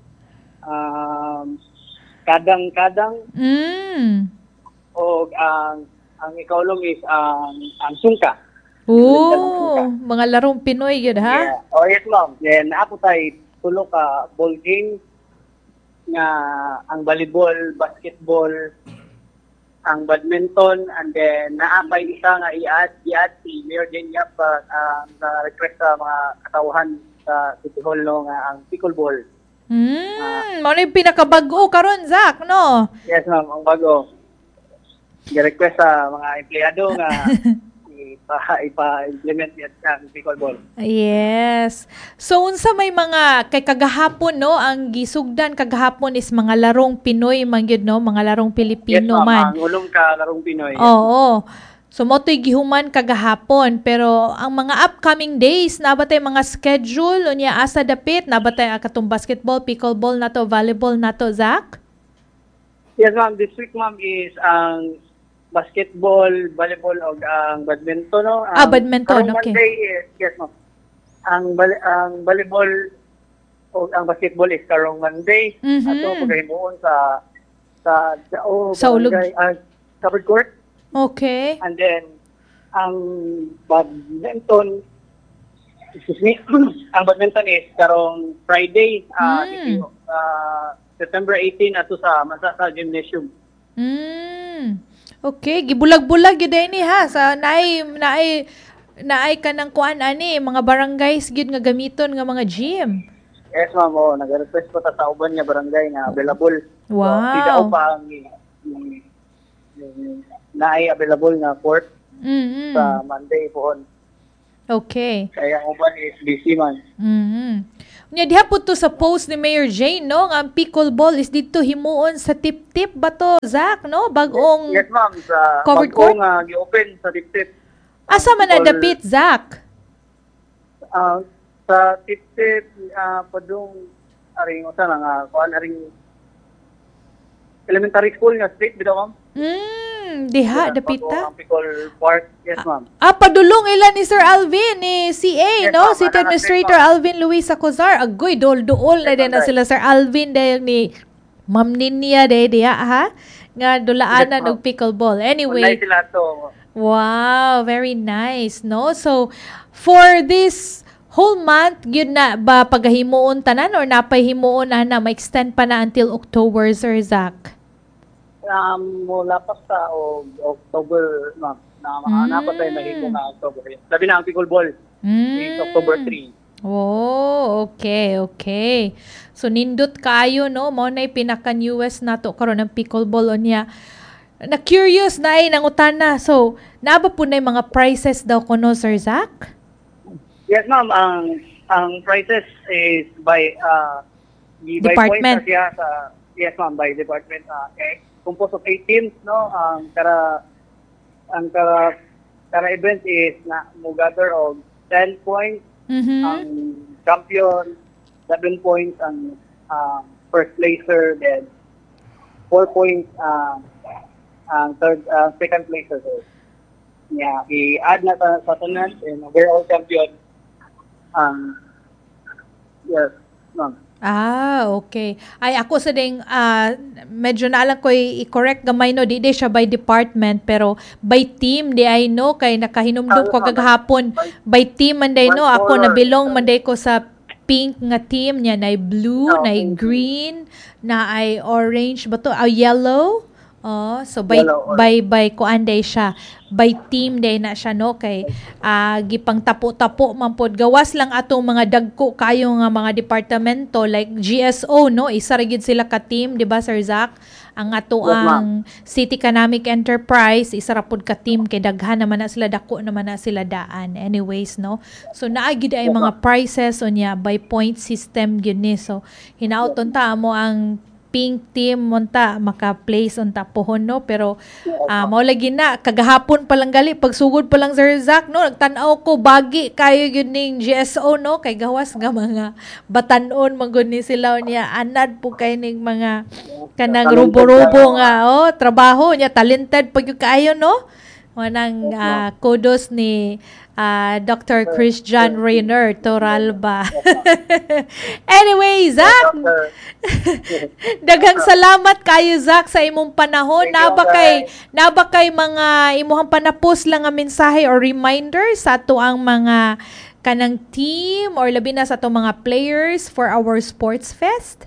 um, kadang-kadang, mm. o ang ang ikaulong is ang ang sungka. Oh, mga larong Pinoy yun, ha? Yeah. Oh, yes, ma'am. Then ako tay tulo ka ball game nga ang volleyball, basketball, ang badminton, and then naapay isa nga i-add, i-add si Mayor Denyap uh, uh, na request sa mga katauhan sa City Hall, no, nga ang pickleball. Hmm, uh, mo ni pinakabago karon, Zak, no? Yes, ma'am, ang bago. I-request sa mga empleyado nga ipa, ipa-implement yan ang pickleball. Yes. So, unsa may mga, kay kagahapon, no, ang gisugdan kagahapon is mga larong Pinoy, man yun, no, mga larong Pilipino, yes, man. Yes, ang ulong ka larong Pinoy. Oo. So, mo to'y gihuman kagahapon, pero ang mga upcoming days, nabatay mga schedule, unya asa dapit, nabatay katong basketball, pickleball na to, volleyball na to, Zak? Yes, ma'am. This week, ma'am, is ang basketball, volleyball, o ang badminton, no? Ang, ah, badminton, okay. Monday is, yes, ma'am. Ang, bal- ang volleyball o ang basketball is karong Monday. Mm-hmm. Ato, pagkahimuon sa sa sa, oh, sa ulog. Uh, covered court. Okay. And then, ang badminton, excuse me, ang badminton is karong Friday, uh, mm. uh, September eighteenth, ato sa Masasa Gymnasium. Mm. Okay, gibulag-bulag gyud ni ha sa naay naay naay kanang kuan ani mga barangays gyud nga gamiton nga mga gym. Yes, ma'am. Oh, nag-request ko ta sa uban nga barangay nga available. Wow. So, tidaw pa ang na ay available na port Mm-hmm. sa Monday pohon. Okay. Kaya ang uban is busy man. Mm-hmm. Nya diha po to sa post ni Mayor Jane, no? Ang pickleball is dito himuon sa tip-tip ba to, Zach, no? Bagong Yes, ma'am. Sa covered bagong court? uh, gi-open sa Tip-Tip. Asa man na People, dapit, Zach? ah, sa Tip-Tip, uh, padung aring usa na nga kuan aring elementary school nga street bitaw, ma'am. Mm, diha dapit Bagong ta. ang Pickle Park. Yes, ma'am. Ah, padulong ilan ni Sir Alvin, ni C A, Yes, no? ma'am. City Ano, Administrator yes, ma'am. Alvin Luis Acozar. Agoy, dol-duol na Yes, din na ma'am. sila Sir Alvin dahil ni Ma'am Ninya dahil diha, ha? Nga dulaanan Yes, ma'am. og pickleball. Online Anyway, sila to. wow, very nice, no? So, for this whole month, yun na ba pagahimuon tanan or napahimuon na na ma-extend pa na until October, Sir Zach? Um, mula pa sa o, October, ma'am. Na mga Mm. napat tayo mahimo na October. Labi na ang pickleball. Is October third. Oh, okay, okay. So, nindot kayo, no? Mo na pinaka-newest na to karon ng pickleball o niya. Na-curious na ay nangutana. So, naaba po na yung mga prices daw ko, no, Sir Zach? Yes, ma'am. Ang ang prices is by uh, by Department. points na siya sa yes, ma'am, by department. Uh, eh, composed of eight teams, no? Ang kara ang kara kara event is na mo gather of ten points. Mm-hmm. Ang champion seven points, ang uh, first placer then four points, uh, ang third uh, second placer. So, yeah, i-add na ta sa tanan and we're all champion. Um, yes, ma'am. Ah, okay. Ay, ako sa ding, ah, medyo na alam ko i-correct gamay, no, di di siya by department, pero by team, di ay, no, kay nakahinumdum ko kagahapon, by team man day, no, ako nabilong man day ko sa pink nga team niya, na ay blue, na ay green, na ay orange, ba to, ah, yellow, oh, so by, Yellow, by, by, kuan day siya, by team day na siya, no, kay ah, gipang tapo-tapo man pod gawas lang atong mga dagko kayo nga mga departamento like G S O, no, isa ra gyud sila ka team, di ba, Sir Zach? Ang ato Yes, ma'am. ang City Economic Enterprise, isa ra pod ka team kay daghan naman na sila, dako naman na sila daan. Anyways, no, so naa gyud ay mga prices unya by point system gyud ni, so hinaoton ta mo ang pink team monta maka-place unta pohon, no, pero ah mao lagi na kagahapon pa lang gali pagsugod pa lang, Sir Zach, no, nagtan-aw ko bagi kayo gyud ning G S O, no, kay gawas nga mga batan-on manggod ni sila niya, anad po kay ning mga kanang rubo-rubo nga, oh, trabaho niya, talented pag yung kayo, no. Manang ah, kudos ni ah, Doctor Christian Rainer Toralba. Anyway, Zach, Doctor. daghang salamat kayo, Zach, sa imong panahon. Thank you, Naba kay guys. naba kay mga imuhang panapos lang nga mensahe or reminder sa ato ang mga kanang team or labi na sa ato mga players for our sports fest?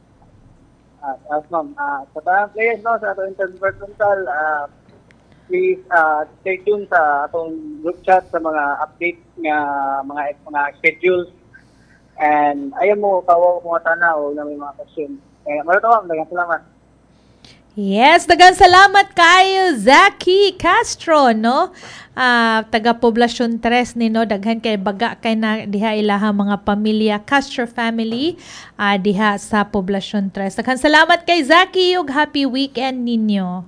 Uh, as ma'am, uh, sa tanang players, no, sa atong interdepartmental, uh, please uh, stay tuned sa atong group chat sa mga update nga mga mga schedules. And ayaw mo kawo mga tanaw na may mga question. Eh, maraming tawag, daghang salamat. Yes, daghang salamat kayo, Zaki Castro, no? Ah, taga Poblacion tres ni, no, daghan kay baga kay na diha ilaha mga pamilya, Castro family, ah, diha sa Poblacion tres. Daghang salamat kay Zaki ug happy weekend ninyo.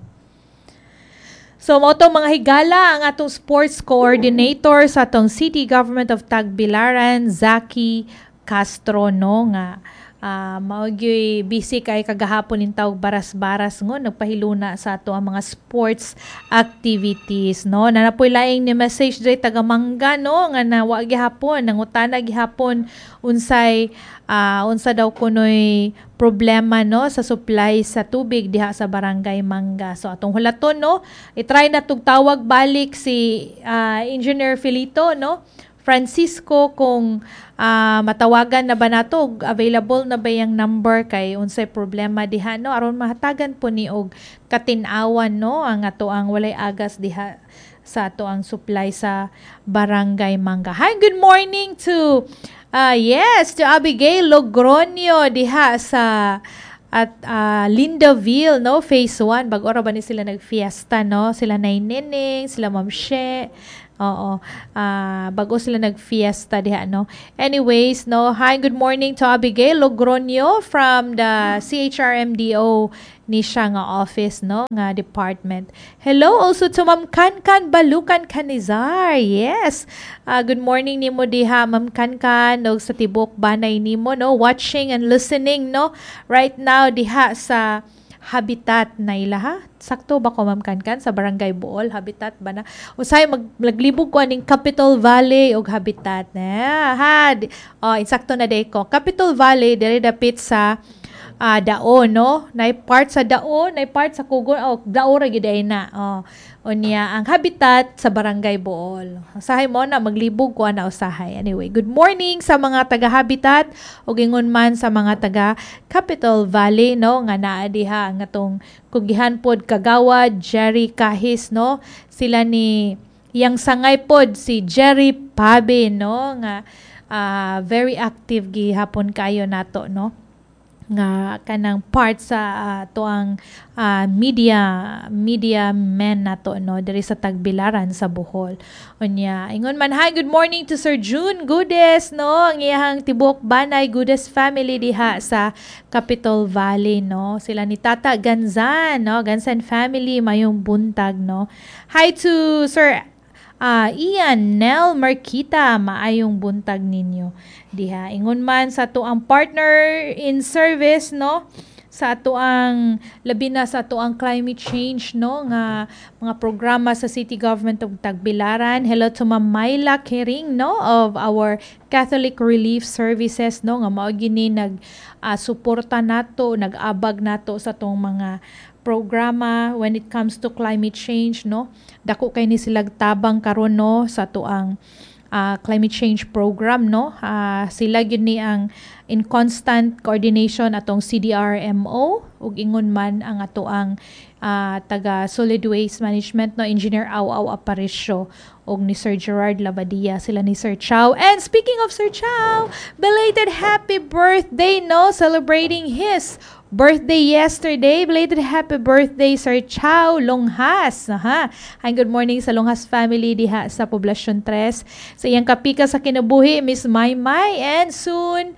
So, mo itong mga higala ang atong sports coordinator sa atong City Government of Tagbilaran, Zaki Castro, no, nga uh, maugyoy busy kay kagahapon in tawag baras-baras ngo nagpahiluna sa ato ang mga sports activities, no. Nanapoy laing ni message dre taga Mangga, no, nga nawa gihapon nangutana gihapon unsay uh, unsa daw kunoy problema, no, sa supply sa tubig diha sa barangay Mangga. So atong hulaton, no, i-try na tug tawag balik si uh, Engineer Filito, no, Francisco, kung uh, matawagan na ba nato, available na ba yung number kay unsay problema diha, no, aron mahatagan po ni og katinawan, no, ang ato ang walay agas diha sa ato ang supply sa barangay Mangga. Hi, good morning to uh, yes, to Abigail Logronio diha sa at uh, Lindaville, no, phase one. Bago ra ba ni sila nag-fiesta, no? Sila Nay Neneng, sila Ma'am She. Oo. Uh, bago sila nag-fiesta diha, no? Anyways, no, hi, good morning to Abigail Logroño from the C H R M D O ni siya nga office, no, nga department. Hello also to Ma'am Kankan Balukan Canizar. Yes. Uh, good morning nimo diha, Ma'am Kankan, no, sa tibok banay nimo, no, watching and listening, no, right now diha sa Habitat na ila, ha? Sakto ba ko, Ma'am Kankan, sa Barangay Bool? Habitat ba na? Usay, mag, maglibog ko aning Capital Valley o Habitat na. Ha? Oh, insakto na day ko. Capital Valley, dire dapit sa uh, Daon, no? Nay part sa Daon, nay part sa Kugon, oh, Daon ra giday na. Oh. O niya, ang Habitat sa Barangay Bool. Usahay mo na, maglibog ko na usahay. Anyway, good morning sa mga taga-Habitat o gingon man sa mga taga-Capital Valley, no? Nga naa diha, nga tong kugihan pod Kagawad, Jerry Kahis, no? Sila ni, yang sangay pod, si Jerry Pabe, no? Nga uh, very active gihapon kayo nato, no? Nga kanang part sa uh, tuang uh, media media men nato, no, diri sa Tagbilaran sa Bohol. Unya ingon man, hi, good morning to Sir June Gudes, no, ang iyang tibok banay Gudes family diha sa Capital Valley, no, sila ni Tata Ganzan, no, Ganzan family mayong buntag, no. Hi to Sir Ah, uh, Ian Nel Marquita, maayong buntag ninyo diha. Ingon man sa tuang partner in service, no, sa tuang labi na sa tuang climate change, no, nga mga programa sa City Government of Tagbilaran. Hello to Ma'am Myla Kering, no, of our Catholic Relief Services, no, nga mao gini nag uh, suporta nato, nag-abag nato sa tong mga programa when it comes to climate change, no. Dako kay ni silag tabang karon, no, sa tuang uh, climate change program, no. Uh, sila gyud ni ang in constant coordination atong C D R M O ug ingon man ang atoang uh, taga solid waste management, no, Engineer Aw-Aw Aparicio og ni Sir Gerard Lavadia, sila ni Sir Chow. And speaking of Sir Chow, belated happy birthday, no, celebrating his birthday yesterday. Belated happy birthday, Sir Chow Longhas. Aha. Hi, good morning sa Longhas family diha sa Poblacion three. Sa iyang kapika sa kinabuhi, Miss Maymay. And soon,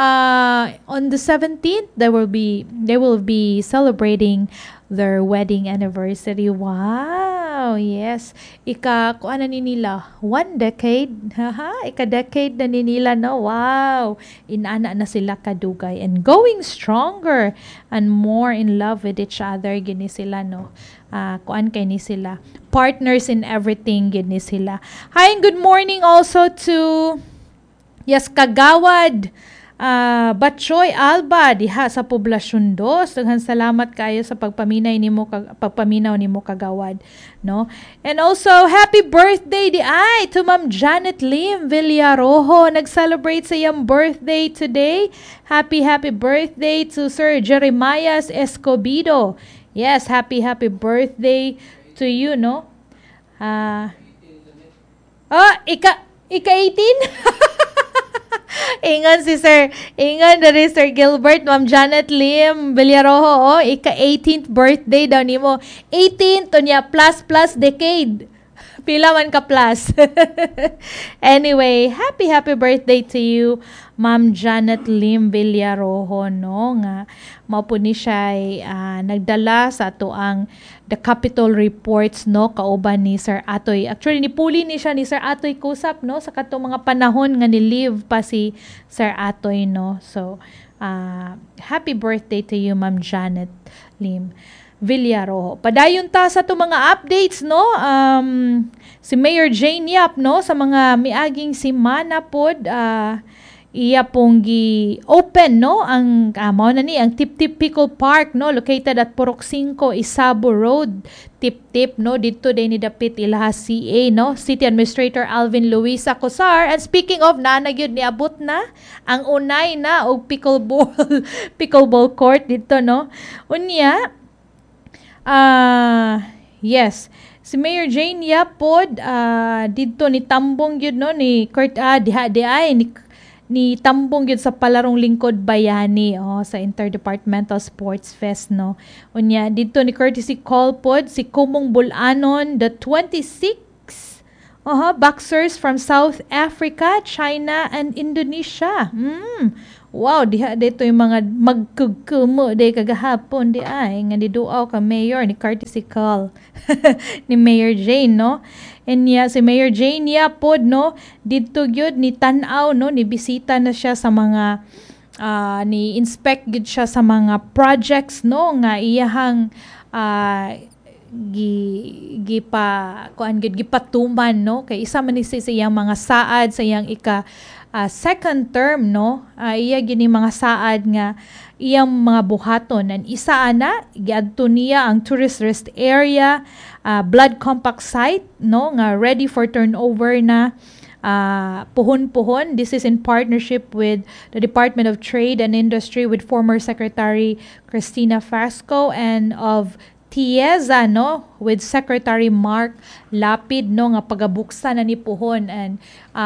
uh, on the seventeenth, they will be they will be celebrating their wedding anniversary. Wow! Yes. Ika, kuan na ni nila? One decade? Haha, ika-decade na ni nila, no? Wow! Inana na sila kadugay and going stronger and more in love with each other. Gini sila, no? Uh, kuan kay ni sila. Partners in everything, gini sila. Hi, and good morning also to Yes, Kagawad Uh, Batchoy Alba diha sa Poblacion two. Daghan salamat kayo sa pagpaminay nimo kag pagpaminaw nimo kagawad, no. And also happy birthday di ay to Ma'am Janet Lim Villarojo, nag-celebrate sa iyang birthday today. Happy happy birthday to Sir Jeremiah Escobido. Yes, happy happy birthday to you, no. Ah uh, Oh, ika ika eighteen. Ingon si Sir, ingon dari Sir Gilbert, Ma'am Janet Lim Villarojo, oh, ika-eighteenth birthday daw nimo. eighteenth to niya, plus plus decade. Pila man ka plus. Anyway, happy happy birthday to you, Ma'am Janet Lim Villarojo, no, nga mao po ni siya uh, nagdala sa ato ang the Capitol reports, no, kauban ni Sir Atoy. Actually nipuli ni siya ni Sir Atoy Kusap, no, sa katong mga panahon nga ni-live pa si Sir Atoy, no. So uh, happy birthday to you, Ma'am Janet Lim Villarojo. Padayon ta sa to mga updates, no. Um, si Mayor Jane Yap, no, sa mga miaging simana pod, uh, iya pong gi-open, no, ang uh, mao na ni ang Tip Tip Pickle Park, no, located at Purok five, Isabo Road, Tip Tip, no, dito din ni dapit ilaha C A, no, City Administrator Alvin Luis Acosar. And speaking of, nanagyud ni abot na ang unay na og pickleball pickleball court dito, no. Unya, ah, uh, yes, si Mayor Jane Yap pod uh, dito ni tambong gyud, no, ni Kurt ah, diha di ay ni ni tambong yun sa palarong lingkod bayani oh, sa Interdepartmental Sports Fest no. Unya dito ni courtesy call pod si Kumong Bulanon the twenty-six uh boxers from South Africa, China and Indonesia. Mm. Wow, diha dito yung mga magkugkumo day kagahapon di ay nga diduaw ka mayor ni courtesy call ni Mayor Jane no. And yeah, si Mayor Jane ya pod no didto gyud ni tan-aw no ni bisita na siya sa mga uh, ni inspect gyud siya sa mga projects no nga iyahang uh, gi gipa kuan gyud gipatuman no kay isa man ni sa iyang mga saad sa iyang ika uh, second term no uh, iya gini mga saad nga iyang mga buhaton and isa ana giadto niya ang tourist rest area uh, blood compact site no nga ready for turnover na uh, puhon-puhon. This is in partnership with the Department of Trade and Industry with former Secretary Cristina Fasco and of Tieza no with Secretary Mark Lapid no nga pagabuksan na ni puhon and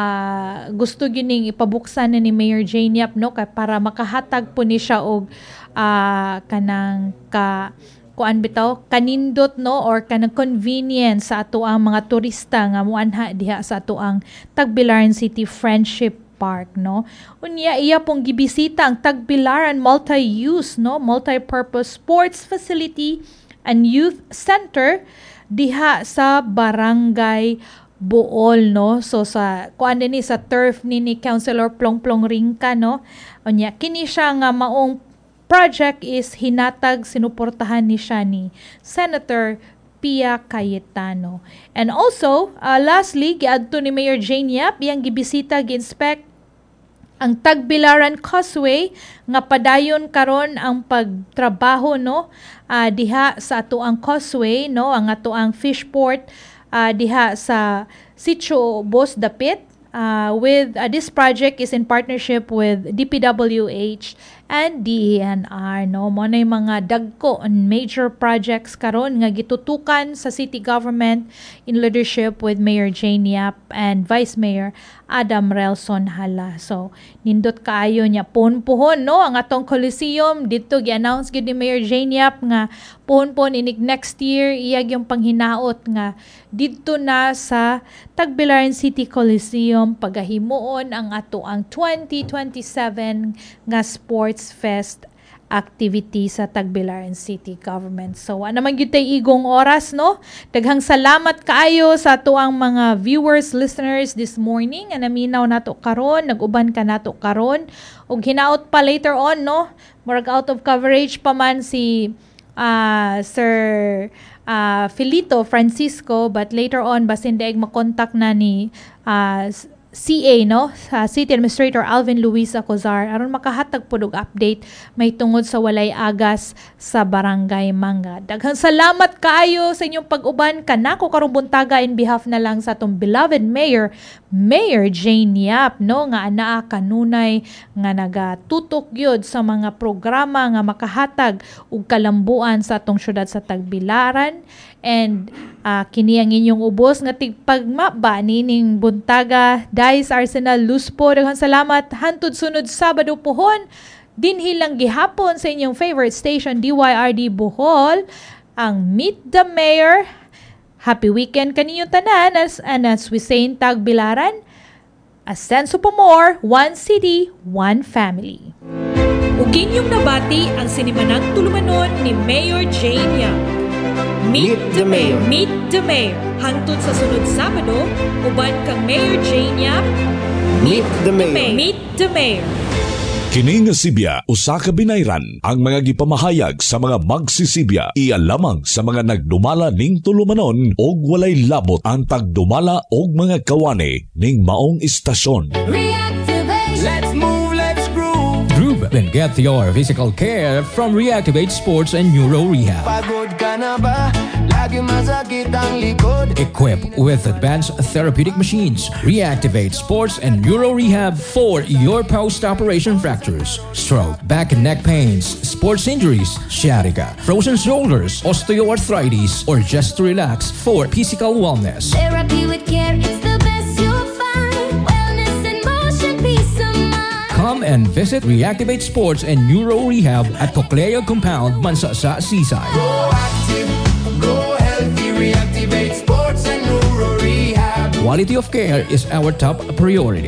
uh, gusto gining ipabuksan na ni Mayor Jane Yap no kay para makahatag po ni siya og uh, kanang ka kuan bitaw kanindot no or kanang convenience sa ato ang mga turista nga muanha diha sa ato ang Tagbilaran City Friendship Park no. Unya iya pong gibisita ang Tagbilaran Multi-Use no Multi-Purpose Sports Facility and Youth Center diha sa Barangay Bool no. So sa kuan dinhi sa turf ni ni Councilor Plongplong Ringka no. Unya kini siya nga maong project is hinatag sinuportahan ni siya ni Senator Pia Cayetano. And also uh, lastly giadto ni Mayor Jane Yap iyang gibisita gi-inspect ang Tagbilaran Causeway nga padayon karon ang pagtrabaho no uh, diha sa ato ang causeway no ang ato ang fish port uh, diha sa Sitio Bos Dapit uh, with uh, this project is in partnership with D P W H and D E N R no mo nay mga dagko and major projects karon nga gitutukan sa city government in leadership with Mayor Jane Yap and Vice Mayor Adam Relson Hala. So nindot kaayo niya puhon-puhon no ang atong Coliseum dito gi-announce gid ni Mayor Jane Yap nga puhon-puhon inig next year iyag yung panghinaot nga dito na sa Tagbilaran City Coliseum pagahimuon ang ato ang twenty twenty-seven nga Sports Fest activity sa Tagbilaran City Government. So, ano man gyud tay igong oras no? Daghang salamat kaayo sa tuang mga viewers, listeners this morning. Nga naminaw nato karon, nag-uban ka nato karon. Ug hinaot pa later on no? Murag out of coverage pa man si uh, Sir uh, Filito Francisco, but later on basin daig makontak na ni uh, C A no sa City Administrator Alvin Luis Acozar aron makahatag pud og update may tungod sa walay agas sa Barangay Manga. Daghang salamat kaayo sa inyong pag-uban kanako karong buntaga in behalf na lang sa atong beloved Mayor Mayor Jane Yap no nga anaa kanunay nga nagatutok gyud sa mga programa nga makahatag og kalambuan sa atong syudad sa Tagbilaran. And uh, kini ang inyong ubos nga tigpagma ba nining buntaga Dice Arsenal Luspo. Daghang salamat hantud sunod Sabado pohon dinhi lang gihapon sa inyong favorite station D Y R D Bohol ang Meet the Mayor. Happy weekend kaninyo tanan as, and as we say in Tagbilaran, a sense of more, one city, one family. Ug inyong nabati ang sinimanang tulumanon ni Mayor Jane Yap. Meet, Meet the Mayor. Meet the Mayor. Hangtod sa sunod Sabado, uban kang Mayor Jane Yap. Meet the Mayor. Meet the Mayor. Kini nga Sibya usa ka binayran ang mga gipamahayag sa mga magsisibya iya lamang sa mga nagdumala ning tulumanon og walay labot ang pagdumala og mga kawani ning maong istasyon. Reactivate. Let's move, let's groove. Groove and get your physical care from Reactivate Sports and Neuro Rehab. Pagod ka na ba? Lagi masakit ang likod. Equipped with advanced therapeutic machines, Reactivate Sports and Neuro Rehab for your post-operation fractures, stroke, back and neck pains, sports injuries, sciatica, frozen shoulders, osteoarthritis, or just to relax for physical wellness. Therapy with care, it's the best you'll find. Wellness in motion, peace of mind. and visit Reactivate Sports and Neuro Rehab at Coclea Compound, Mansasa, Seaside. Go active, go healthy, Reactivate Sports and Neuro Rehab. Quality of care is our top priority.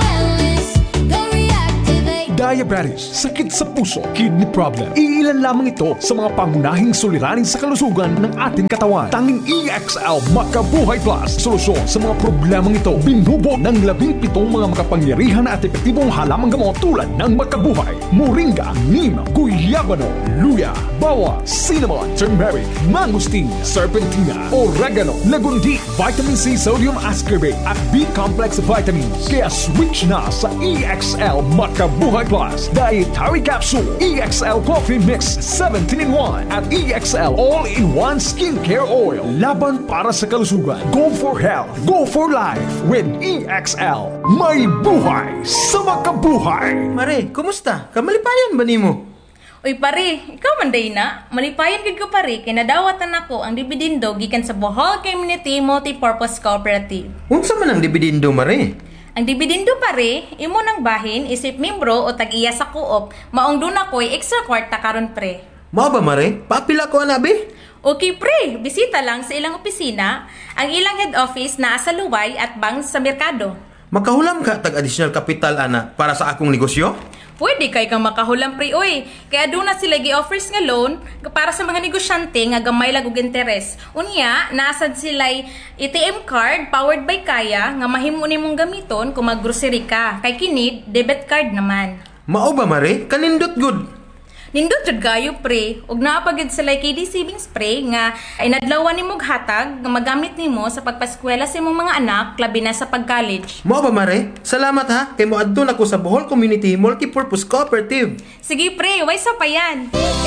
Diabetes, sakit sa puso, kidney problem. Iilan lamang ito sa mga pangunahing suliranin sa kalusugan ng ating katawan. Tanging E X L Makabuhay Plus, solusyon sa mga problemang ito. Binubo ng labing pitong mga makapangyarihan at epektibong halamang gamot tulad ng Makabuhay, Moringa, Neem, Guyabano, Luya, Bawang, Cinnamon, Turmeric, Mangosteen, Serpentina, Oregano, Lagundi, Vitamin C, Sodium Ascorbate at B-Complex Vitamins. Kaya switch na sa E X L Makabuhay Plus, Dietary Capsule, E X L Coffee Mix seventeen in one at E X L All-in-One Skincare Oil. Laban para sa kalusugan. Go for health. Go for life with E X L. May buhay sa makabuhay. Mare, kumusta? Kamalipayan ba nimo? Uy pare, ikaw man day na. Malipayan gid ko pare, kay nadawatan ako ang dibidindo gikan sa Bohol Community Multipurpose Cooperative. Unsa man ang dibidindo, mare? Ang dibidindo pare, imo nang bahin isip membro o tag-iya sa co-op, maong doon ako'y extra kwarta karon pre. Mao ba mare? Papila ko anabi? Okay pre, bisita lang sa ilang opisina, ang ilang head office naa sa Luway at Bang sa Merkado. Makahulam ka tag additional capital ana para sa akong negosyo? Pwede kay kang makahulam pre oy. Kaya doon na sila gi-offers nga loan para sa mga negosyante nga gamay lag og interes. Unya, nasad sila'y A T M card powered by Kaya nga mahimo nimong gamiton kung mag-grocery ka. Kay kini debit card naman. Mao ba mare? Kanindot good. Nindot jud kayo pre, ug naapagid sila K D Saving Spray nga ay nadlawan nimo hatag nga magamit nimo sa pagpaskwela sa imong mga anak labi na sa pag-college. Mao ba mare? Salamat ha kay moadto nako sa Bohol Community Multipurpose Cooperative. Sige pre, way sa pa yan.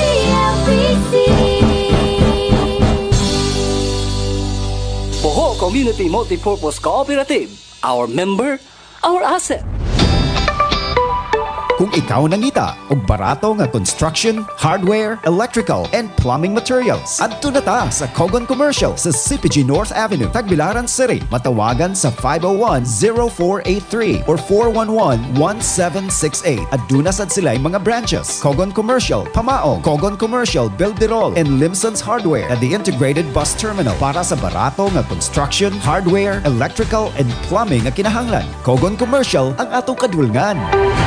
Bohol Community Multipurpose Cooperative. Our member, our asset. Kung ikaw nangita og barato nga construction, hardware, electrical, and plumbing materials, adto na ta sa Cogon Commercial sa C P G North Avenue, Tagbilaran City. Matawagan sa five oh one, oh four eight three or four one one, one seven six eight. Aduna sad sila'y mga branches: Cogon Commercial, Pamaong, Cogon Commercial, Bilderol, and Limson's Hardware at the Integrated Bus Terminal para sa barato nga construction, hardware, electrical, and plumbing nga kinahanglan. Cogon Commercial ang atong kadulngan.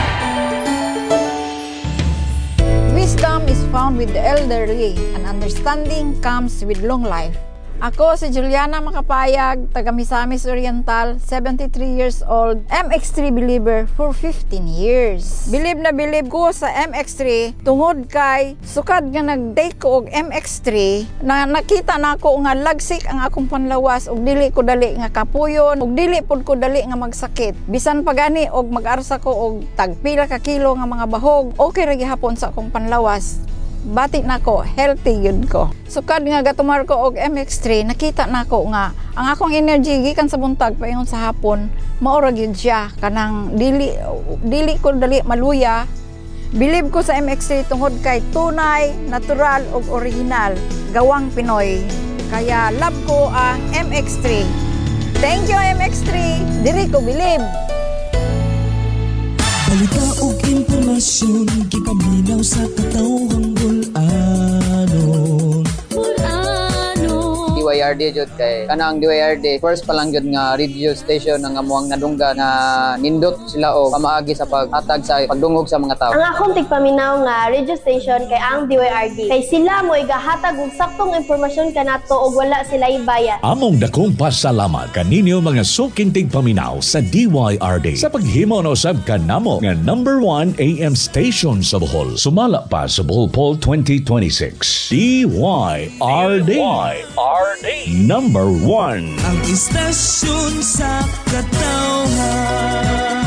Wisdom is found with the elderly, and understanding comes with long life. Ako si Juliana Makapayag, taga Misamis Oriental, seventy-three years old, M X three believer for fifteen years. Believe na believe ko sa M X three tungod kay sukad nga nag-take ko og M X three na nakita na ako nga lagsik ang akong panlawas ug dili ko dali nga kapuyon ug dili pud ko dali nga magsakit. Bisan pagani og mag-arsa ko og tagpila ka kilo nga mga bahog, okay ra gihapon sa akong panlawas. Batik na ko, healthy yun ko. Sukad nga gatumar ko og M X three, nakita na ko nga ang akong energy gikan sa buntag paingon sa hapon, maura gyud siya kanang dili dili ko dali maluya. Believe ko sa M X three tungod kay tunay, natural ug original, gawang Pinoy. Kaya love ko ang M X three. Thank you M X three. Diri ko believe. Balita og impormasyon, gipaminaw sa katawang bulanon. D Y R D jud kay kanang D Y R D first pa lang jud nga radio station nga amuang nadungga nga nindot sila o pamaagi sa paghatag sa pagdungog sa mga tao. Ang akong tigpaminaw nga radio station kay ang D Y R D kay sila mo igahatag og saktong impormasyon kanato og wala sila ibayad. Among dakong pasalamat kaninyo mga suking tigpaminaw sa D Y R D sa paghimo na usab kanamo nga number one A M station sa Bohol. Sumala pa sa Bohol Poll twenty twenty-six. D Y R D. D Y R D. Number one. Ang istasyon sa katawhan.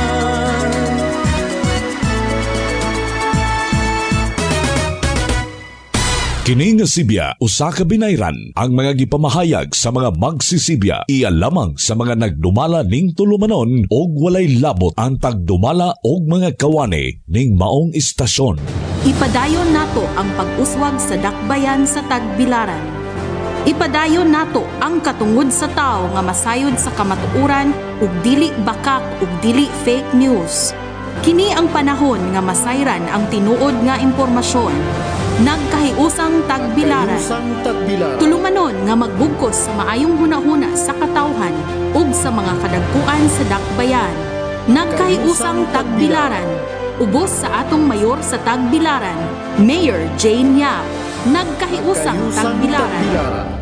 Kini nga Sibya, usa ka binayran ang mga gipamahayag sa mga magsisibya iya lamang sa mga nagdumala ning tulumanon og walay labot ang tagdumala og mga kawani ning maong istasyon. Ipadayon nato ang pag-uswag sa dakbayan sa Tagbilaran. Ipadayon nato ang katungod sa tao nga masayod sa kamatuoran ug dili bakak ug dili fake news. Kini ang panahon nga masayran ang tinuod nga impormasyon. Nagkahiusang tagbilaran. Tulumanon nga magbugkos sa maayong hunahuna sa katawhan ug sa mga kadagkuan sa dakbayan. Nagkahiusang tagbilaran. Ubos sa atong mayor sa Tagbilaran, Mayor Jane Yap. Nagkahiusang tagbilaran.